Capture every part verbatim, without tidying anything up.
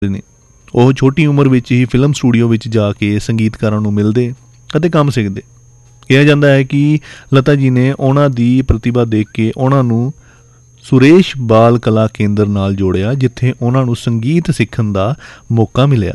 ਨੇ। ਉਹ ਛੋਟੀ ਉਮਰ ਵਿੱਚ ਹੀ ਫਿਲਮ ਸਟੂਡੀਓ ਵਿੱਚ ਜਾ ਕੇ ਸੰਗੀਤਕਾਰਾਂ ਨੂੰ ਮਿਲਦੇ ਅਤੇ ਕੰਮ ਸਿੱਖਦੇ। ਕਿਹਾ ਜਾਂਦਾ ਹੈ ਕਿ ਲਤਾ ਜੀ ਨੇ ਉਹਨਾਂ ਦੀ ਪ੍ਰਤਿਭਾ ਦੇਖ ਕੇ ਉਹਨਾਂ ਨੂੰ ਸੁਰੇਸ਼ ਬਾਲ ਕਲਾ ਕੇਂਦਰ ਨਾਲ ਜੋੜਿਆ, ਜਿੱਥੇ ਉਹਨਾਂ ਨੂੰ ਸੰਗੀਤ ਸਿੱਖਣ ਦਾ ਮੌਕਾ ਮਿਲਿਆ।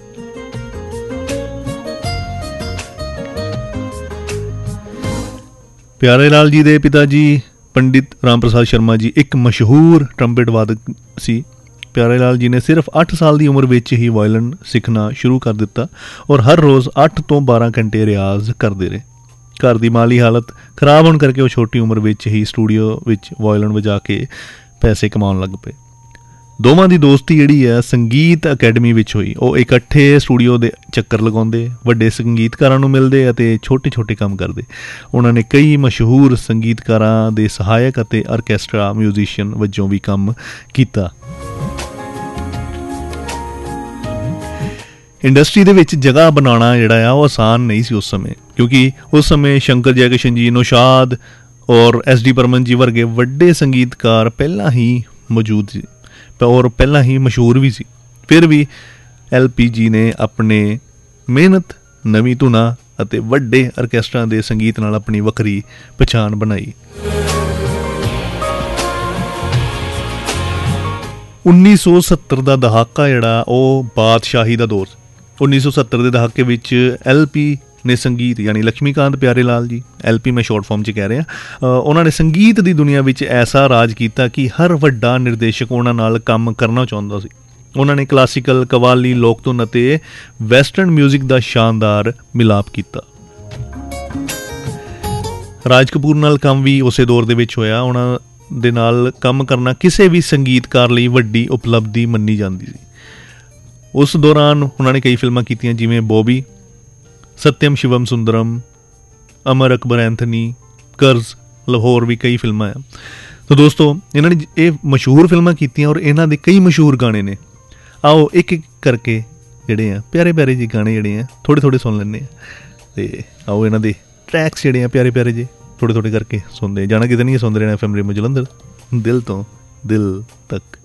ਪਿਆਰੇ ਲਾਲ ਜੀ ਦੇ ਪਿਤਾ ਜੀ ਪੰਡਿਤ ਰਾਮ ਪ੍ਰਸਾਦ ਸ਼ਰਮਾ ਜੀ ਇੱਕ ਮਸ਼ਹੂਰ ਟਰੰਪਟ ਵਾਦਕ ਸੀ। ਪਿਆਰੇ ਲਾਲ ਜੀ ਨੇ ਸਿਰਫ ਅੱਠ ਸਾਲ ਦੀ ਉਮਰ ਵਿੱਚ ਹੀ ਵਾਇਲਨ ਸਿੱਖਣਾ ਸ਼ੁਰੂ ਕਰ ਦਿੱਤਾ ਔਰ ਹਰ ਰੋਜ਼ ਅੱਠ ਤੋਂ ਬਾਰਾਂ ਘੰਟੇ ਰਿਆਜ਼ ਕਰਦੇ ਰਹੇ। ਘਰ ਦੀ ਮਾਲੀ ਹਾਲਤ ਖਰਾਬ ਹੋਣ ਕਰਕੇ ਉਹ ਛੋਟੀ ਉਮਰ ਵਿੱਚ ਹੀ ਸਟੂਡੀਓ ਵਿੱਚ ਵਾਇਲਨ ਵਜਾ ਕੇ ਪੈਸੇ ਕਮਾਉਣ ਲੱਗ ਪਏ। ਦੋਵਾਂ ਦੀ ਦੋਸਤੀ ਜਿਹੜੀ ਹੈ ਸੰਗੀਤ ਅਕੈਡਮੀ ਵਿੱਚ ਹੋਈ। ਉਹ ਇਕੱਠੇ ਸਟੂਡੀਓ ਦੇ ਚੱਕਰ ਲਗਾਉਂਦੇ, ਵੱਡੇ ਸੰਗੀਤਕਾਰਾਂ ਨੂੰ ਮਿਲਦੇ ਅਤੇ ਛੋਟੇ ਛੋਟੇ ਕੰਮ ਕਰਦੇ। ਉਹਨਾਂ ਨੇ ਕਈ ਮਸ਼ਹੂਰ ਸੰਗੀਤਕਾਰਾਂ ਦੇ ਸਹਾਇਕ ਅਤੇ ਆਰਕੈਸਟਰਾ ਮਿਊਜ਼ੀਸ਼ੀਅਨ ਵਜੋਂ ਵੀ ਕੰਮ ਕੀਤਾ। ਇੰਡਸਟਰੀ ਦੇ ਵਿੱਚ ਜਗ੍ਹਾ ਬਣਾਉਣਾ ਜਿਹੜਾ ਆ ਉਹ ਆਸਾਨ ਨਹੀਂ ਸੀ ਉਸ ਸਮੇਂ, ਕਿਉਂਕਿ ਉਸ ਸਮੇਂ ਸ਼ੰਕਰ ਜੈਕਿਸ਼ਨ ਜੀ, ਨੌਸ਼ਾਦ ਔਰ ਐਸ ਡੀ ਬਰਮਨ ਜੀ ਵਰਗੇ ਵੱਡੇ ਸੰਗੀਤਕਾਰ ਪਹਿਲਾਂ ਹੀ ਮੌਜੂਦ ਸੀ ਔਰ ਪਹਿਲਾਂ ਹੀ ਮਸ਼ਹੂਰ ਵੀ ਸੀ। ਫਿਰ ਵੀ ਐਲ ਪੀ ਜੀ ਨੇ ਆਪਣੇ ਮਿਹਨਤ, ਨਵੀਂ ਧੁਨਾਂ ਅਤੇ ਵੱਡੇ ਆਰਕੈਸਟਰਾ ਦੇ ਸੰਗੀਤ ਨਾਲ ਆਪਣੀ ਵੱਖਰੀ ਪਛਾਣ ਬਣਾਈ। ਉੱਨੀ ਸੌ ਸੱਤਰ ਦਾ ਦਹਾਕਾ ਜਿਹੜਾ ਉਹ ਬਾਦਸ਼ਾਹੀ ਦਾ ਦੌਰ। ਉੱਨੀ ਸੌ ਸੱਤਰ ਦੇ ਦਹਾਕੇ ਵਿੱਚ ਐਲ ਪੀ ਨੇ ਸੰਗੀਤ ਯਾਨੀ ਲక్ష్ਮੀਕਾਂਤ ਪਿਆਰੇ ਲਾਲ ਜੀ, ਐਲ ਪੀ ਮੈਂ ਸ਼ਾਰਟ ਫਾਰਮ 'ਚ ਕਹਿ ਰਿਹਾ, ਉਹਨਾਂ ਨੇ ਸੰਗੀਤ ਦੀ ਦੁਨੀਆ ਵਿੱਚ ਐਸਾ ਰਾਜ ਕੀਤਾ ਕਿ ਹਰ ਵੱਡਾ ਨਿਰਦੇਸ਼ਕ ਉਹਨਾਂ ਨਾਲ ਕੰਮ ਕਰਨਾ ਚਾਹੁੰਦਾ ਸੀ। ਉਹਨਾਂ ਨੇ ਕਲਾਸੀਕਲ, ਕਵਾਲੀ, ਲੋਕ ਧੁਨ ਅਤੇ ਵੈਸਟਰਨ ਮਿਊਜ਼ਿਕ ਦਾ ਸ਼ਾਨਦਾਰ ਮਿਲਾਪ ਕੀਤਾ। ਰਾਜ ਕਪੂਰ ਨਾਲ ਕੰਮ ਵੀ ਉਸੇ ਦੌਰ ਦੇ ਵਿੱਚ ਹੋਇਆ। ਉਹਨਾਂ ਦੇ ਨਾਲ ਕੰਮ ਕਰਨਾ ਕਿਸੇ ਵੀ ਸੰਗੀਤਕਾਰ ਲਈ ਵੱਡੀ ਉਪਲਬਧੀ ਮੰਨੀ ਜਾਂਦੀ ਸੀ। ਉਸ ਦੌਰਾਨ ਉਹਨਾਂ ਨੇ ਕਈ ਫਿਲਮਾਂ ਕੀਤੀਆਂ, ਜਿਵੇਂ ਬੋਬੀ, ਸਤਿਅਮ ਸ਼ਿਵਮ ਸੁੰਦਰਮ, ਅਮਰ ਅਕਬਰ ਐਂਥਨੀ, ਕਰਜ਼, ਲਾਹੌਰ ਵੀ ਕਈ ਫਿਲਮਾਂ ਆ। ਤਾਂ ਦੋਸਤੋ ਇਹਨਾਂ ਨੇ ਇਹ ਮਸ਼ਹੂਰ ਫਿਲਮਾਂ ਕੀਤੀਆਂ ਔਰ ਇਹਨਾਂ ਦੇ ਕਈ ਮਸ਼ਹੂਰ ਗਾਣੇ ਨੇ। ਆਓ ਇੱਕ ਇੱਕ ਕਰਕੇ ਜਿਹੜੇ ਆ ਪਿਆਰੇ ਪਿਆਰੇ ਜਿਹੇ ਗਾਣੇ ਜਿਹੜੇ ਆ ਥੋੜ੍ਹੇ ਥੋੜ੍ਹੇ ਸੁਣ ਲੈਂਦੇ ਆ। ਅਤੇ ਆਓ ਇਹਨਾਂ ਦੇ ਟਰੈਕਸ ਜਿਹੜੇ ਆ ਪਿਆਰੇ ਪਿਆਰੇ ਜਿਹੇ ਥੋੜ੍ਹੇ ਥੋੜ੍ਹੇ ਕਰਕੇ ਸੁਣਦੇ ਜਾਣਾ। ਕਿਤੇ ਨਹੀਂ ਸੁਣਦੇ ਰਹਿਣਾ। ਐਫ ਐਮ ਰੇਡੀਓ ਜਲੰਧਰ, ਦਿਲ ਤੋਂ ਦਿਲ ਤੱਕ।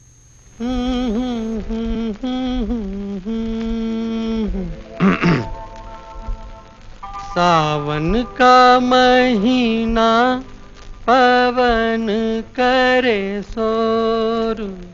सावन का महीना पवन करे शोर,